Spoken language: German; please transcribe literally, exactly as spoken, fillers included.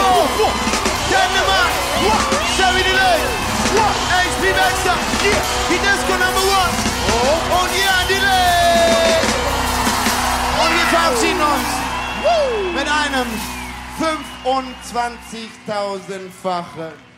Dynamite, Sherry Delay, H P Baxter, die Disco Number One. Und ja, Delay. Und wir verabschieden uns mit einem fünfundzwanzigtausendfachen